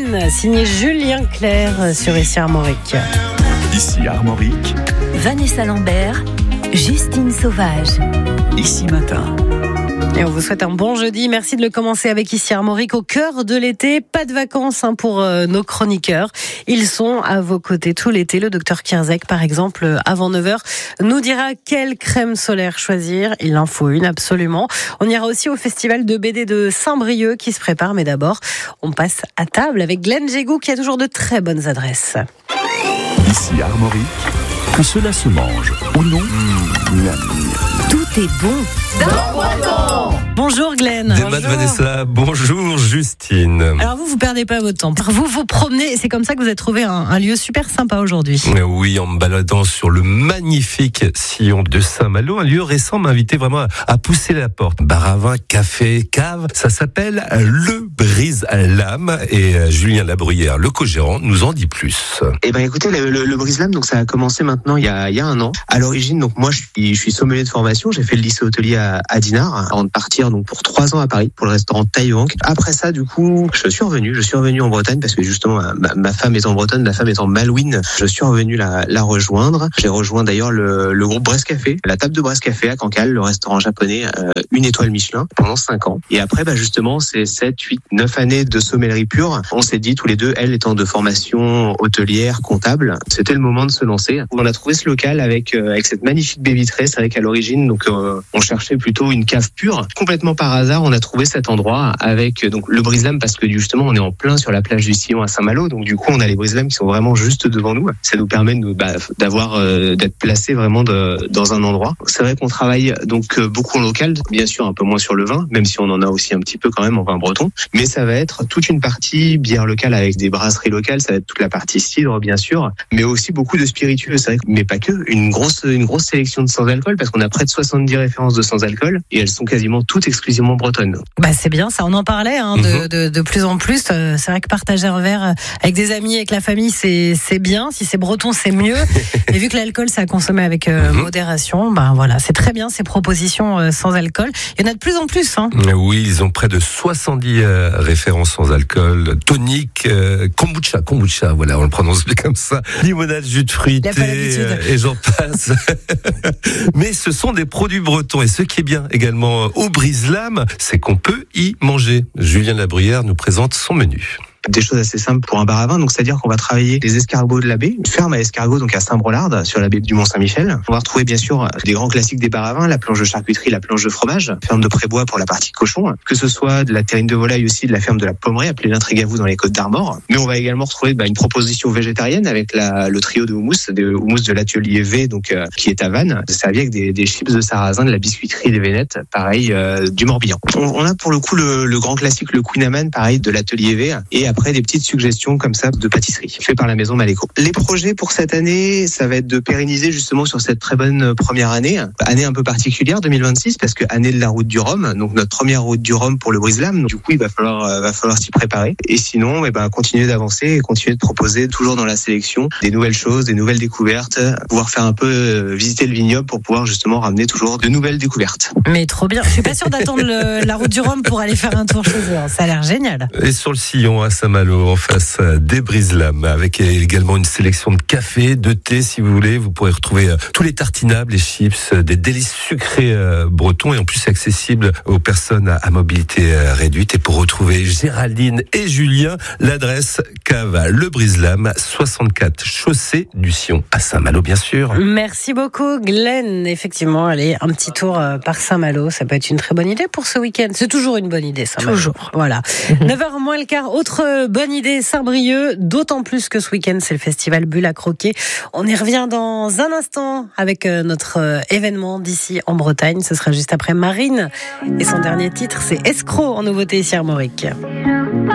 Glenn, signé Julien Clerc sur Ici Armorique. Ici Armorique, Vanessa Lambert, Justine Sauvage. Ici Matin. Et on vous souhaite un bon jeudi. Merci de le commencer avec Ici Armorique au cœur de l'été. Pas de vacances pour nos chroniqueurs. Ils sont à vos côtés tout l'été. Le docteur Kierzek, par exemple, avant 9h, nous dira quelle crème solaire choisir. Il en faut une, absolument. On ira aussi au festival de BD de Saint-Brieuc qui se prépare. Mais d'abord, on passe à table avec Glenn Jégou qui a toujours de très bonnes adresses. Ici Armorique, que cela se mange ou non, Tout est bon. Bonjour Glenn. Débat de Vanessa, bonjour Justine. Alors vous perdez pas votre temps. Vous vous promenez et c'est comme ça que vous avez trouvé un lieu super sympa aujourd'hui. Oui, en me baladant sur le magnifique sillon de Saint-Malo, un lieu récent m'a invité vraiment à pousser la porte. Bar à vin, café, cave, ça s'appelle le Brise-Lame et Julien Labruyère, le co-gérant, nous en dit plus. Eh ben écoutez, le Brise-Lame, donc ça a commencé maintenant il y a un an. À l'origine, donc moi je suis sommelier de formation, j'ai fait le lycée hôtelier à Dinard avant de partir donc pour 3 ans à Paris pour le restaurant Taïwank. Après ça, du coup, je suis revenu en Bretagne parce que justement ma femme étant bretonne, ma femme étant malouine, je suis revenu la rejoindre. J'ai rejoint d'ailleurs le groupe Brest Café, la table de Brest Café à Cancale, le restaurant japonais, 1 étoile Michelin pendant 5 ans. Et après, justement, c'est 7, 8, 9 années de sommellerie pure. On s'est dit tous les deux, elle étant de formation hôtelière, comptable, c'était le moment de se lancer. On a trouvé ce local avec cette magnifique baie vitrée. C'est vrai qu'à l'origine, donc on cherchait plutôt une cave pure. Complètement par hasard, on a trouvé cet endroit avec donc le Brise-Lame parce que justement on est en plein sur la plage du Sillon à Saint-Malo. Donc du coup on a les Brise-Lame qui sont vraiment juste devant nous. Ça nous permet d'avoir d'être placés vraiment dans un endroit. C'est vrai qu'on travaille donc beaucoup en local, bien sûr un peu moins sur le vin, même si on en a aussi un petit peu quand même en vin breton. Mais ça va être toute une partie bière locale avec des brasseries locales. Ça va être toute la partie cidre bien sûr, mais aussi beaucoup de spiritueux. C'est vrai, mais pas que. Une grosse sélection de sans alcool parce qu'on a près de 70 références de sans alcool et elles sont quasiment toutes exclusivement bretonnes. C'est bien, ça on en parlait de plus en plus. C'est vrai que partager un verre avec des amis, avec la famille, c'est bien. Si c'est breton, c'est mieux. Et vu que l'alcool, c'est à consommer avec modération, voilà, c'est très bien ces propositions sans alcool. Il y en a de plus en plus. Oui, ils ont près de 70 références sans alcool, tonique, kombucha, voilà, on le prononce comme ça, limonade, jus de fruits, thé, et j'en passe. Mais ce sont des produits bretons et ce qui est bien également au Brise-Lame, c'est qu'on peut y manger. Julien Labruyère nous présente son menu. Des choses assez simples pour un bar à vin, donc c'est-à-dire qu'on va travailler les escargots de la baie, une ferme à escargots donc à Saint-Brolard sur la baie du Mont-Saint-Michel. On va retrouver bien sûr des grands classiques des bars à vin, la planche de charcuterie, la planche de fromage, ferme de Prébois pour la partie cochon, que ce soit de la terrine de volaille aussi de la ferme de la Pommeraye appelée l'Intrigavou dans les Côtes d'Armor. Mais on va également retrouver une proposition végétarienne avec le trio de houmous, des houmous de l'atelier V donc qui est à Vannes, servi avec des chips de sarrasin, de la biscuiterie des Vénettes, pareil du Morbihan. On a pour le coup le grand classique le Queen Amman pareil de l'atelier V et après des petites suggestions comme ça de pâtisserie fait par la maison Maléco. Les projets pour cette année, ça va être de pérenniser justement sur cette très bonne première année un peu particulière 2026 parce que année de la route du Rhum, donc notre première route du Rhum pour le Brise-Lame. Du coup, il va falloir s'y préparer et sinon continuer d'avancer et continuer de proposer toujours dans la sélection des nouvelles choses, des nouvelles découvertes, pouvoir faire un peu visiter le vignoble pour pouvoir justement ramener toujours de nouvelles découvertes. Mais trop bien. Je suis pas sûre d'attendre la route du Rhum pour aller faire un tour chez eux. Ça a l'air génial. Et sur le sillon à Saint-Malo, en face des Brise-Lame, avec également une sélection de café, de thé si vous voulez. Vous pourrez retrouver tous les tartinables, les chips, des délices sucrés bretons et en plus accessibles aux personnes à mobilité réduite. Et pour retrouver Géraldine et Julien, l'adresse cave Le Brise-Lame, 64 chaussée du Sillon à Saint-Malo bien sûr. Merci beaucoup Glenn. Effectivement, allez, un petit tour par Saint-Malo, ça peut être une très bonne idée pour ce week-end. C'est toujours une bonne idée Saint-Malo. Toujours. Voilà. 9h moins le quart, autre bonne idée Saint-Brieuc, d'autant plus que ce week-end c'est le festival Bulle à croquer. On y revient dans un instant avec notre événement d'ici en Bretagne. Ce sera juste après Marine et son dernier titre c'est Escroc en nouveauté ici Armorique.